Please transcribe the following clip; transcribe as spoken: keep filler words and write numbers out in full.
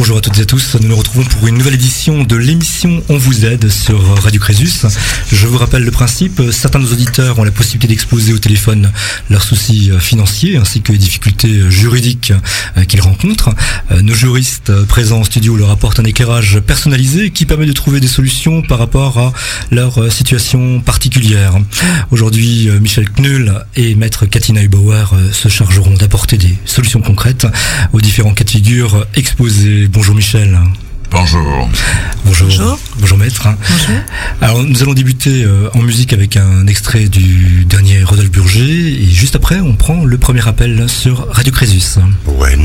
Bonjour à toutes et à tous, nous nous retrouvons pour une nouvelle édition de l'émission On vous aide sur Radio Crésus. Je vous rappelle le principe, certains de nos auditeurs ont la possibilité d'exposer au téléphone leurs soucis financiers ainsi que les difficultés juridiques qu'ils rencontrent. Nos juristes présents en studio leur apportent un éclairage personnalisé qui permet de trouver des solutions par rapport à leur situation particulière. Aujourd'hui, Michel Knull et maître Katina Hubauer se chargeront d'apporter des solutions concrètes aux différents cas de figure exposés. Bonjour Michel. Bonjour. Bonjour. Bonjour. Bonjour maître. Bonjour. Alors nous allons débuter euh, en musique avec un extrait du dernier Rodolphe Burger et juste après on prend le premier appel sur Radio Crésus. When